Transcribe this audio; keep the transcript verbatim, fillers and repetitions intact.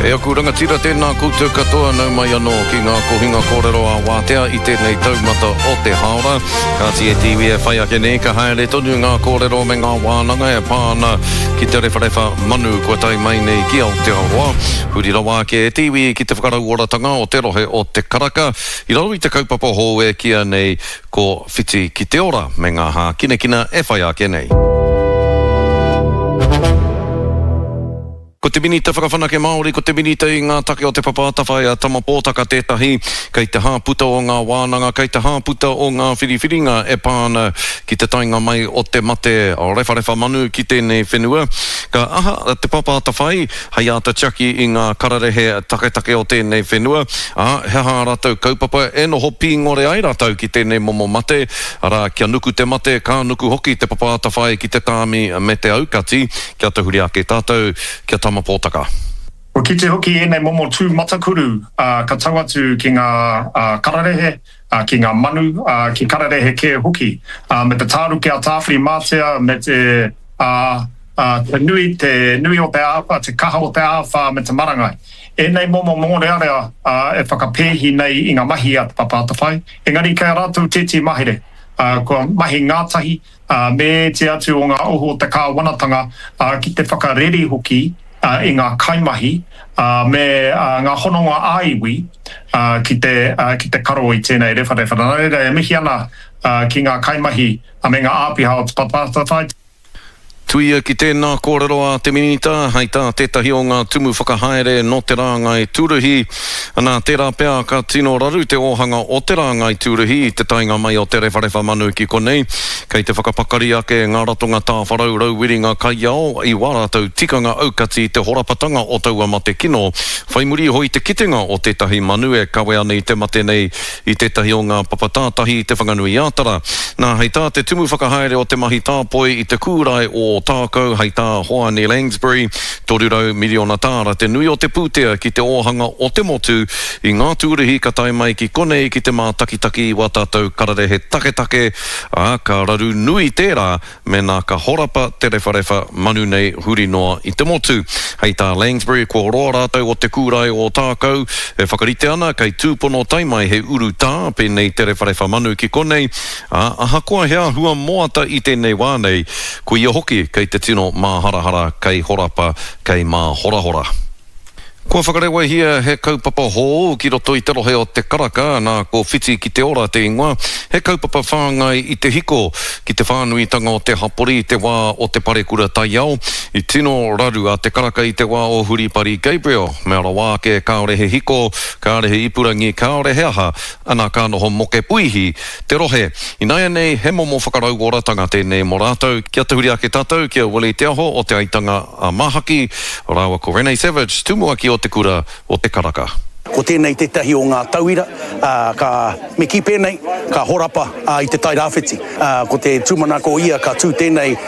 E aku rangatira tēnā koutou katoa nau mai anō ki ngā kohinga kōrero a Wātea i tēnei taumata o te haora. Ka ti e tiwi e whai ake nei ka haere tonu ngā kōrero me ngā wānanga e pāna ki te rewharewha manu kua tai mai nei ki Aotearoa. Huri rawa ke e tiwi ki te whakarau oratanga o te rohe o te karaka. I rau i te kaupapa hou e kia nei ko whiti ki te ora me ngā hā kina kina e whai ake nei. Ko te minita whakawhanake Māori, ko te minita i ngā take o te papātawhai a tamapōtaka tētahi, kei te hāputa o ngā wānanga, kei te hāputa o ngā whiriwhiringa e pāna ki te tainga mai o te mate o rewharewha manu ki tēnei whenua. Ka aha te papātawhai, hei ata chaki i ngā kararehe take-take o tēnei whenua, a he hā rātou kaupapa e noho pīngore ai rātou ki tēnei momo mate, ara kia nuku te mate, ka nuku hoki te papātawhai ki te tāmi me te aukati, kia te huri ake tātou, kia tamapōtaka. Ko ki te hoki e nei momo tū matakuru, uh, ka tau atu ki ngā uh, kararehe, uh, ki ngā manu, uh, ki kararehe ke hoki, uh, me te tāru ki a tāwhiri mātea, me te, uh, uh, te nui, te nui o te āwha, te kaha o te āwha, me te marangai. E nei momo mōrearea uh, e whakapēhi nei i ngā mahi a te papātawhai. Engari kei rātou tēti mahere, uh, ko mahi ngātahi, uh, me te atu o ngā oho o te kāwanatanga uh, ki te whakarere hoki, Uh, i ngā kaimahi, uh, me uh, ngā hononga āiwi uh, ki, te, uh, ki te karo i tēnei rewharewha. Nā reira e mihi ana uh, ki ngā kaimahi a me ngā āpiha o te papātawhai. Tuia ki tēnā kōrero a te minita, hei tā tētahi o ngā tumu whakahaere no te rāngai tūruhi. Nā tērā pēr ka tino raru te ohanga o te rāngai tūruhi, te tainga mai o te rewharewha manu ki konei. Kei te whakapakari ake ngā ratonga tā wharau rauwiringa kai ao, i wārātou tikanga aukati te horapatanga o taua ma te kino. Whai muri hoi te kitenga o tētahi manu e kawe ana i te mate nei i tētahi o ngā papatātahi i te whanganui ātara. Nā hei tā te tumu whakahaere o te mahi tāpoi i te kūrai o tākau hei tā hoa ni Langsbury, torurau miliona tāra te nui o te pūtea ki te ohanga o te motu i ngā tūruhi ka tai mai ki konei ki te mā takitaki wa tātou kararehe take-take, a ka raru nui tērā me nā ka horapa te rewharewha manu nei huri noa i te motu. Hei tā Langsbury ko roa rātou o te kūrai o tākau, e whakarite ana kei tūpono taimai he uru tā pēnei te rewharewha manu ki konei, a aha koa hea hua moata i tēnei wānei, ko ia hoki kei te tino mā harahara, kei horapa, kei mā horahora. Kua whakarewa hia he kaupapa hō ki roto i te rohe o te karaka, nā ko whiti ki te ora te ingoa, he kaupapa whāngai i te hiko ki te whānuitanga o te hapori i te wā o te parekura tai au, i tino raru a te karaka i te wā o Huripari Gabriel, me ara wā ke kaore he hiko, kaore he ipurangi, kaore he aha, ana ka noho moke puihi, te rohe. I naia nei, he momo whakarau oratanga tēnei mo rātou, kia te huri ake tātou, kia Willie Te Aho o te aitanga a Mahaki, rawa ko Renee Savage, tumua ki o te kura o te karaka. Ko tēnei tētahi o ngā tauira, uh, ka me ki pēnei, ka horapa uh, i te tai rāwhiti. Uh, ko te tūmanako ia ka tū tēnei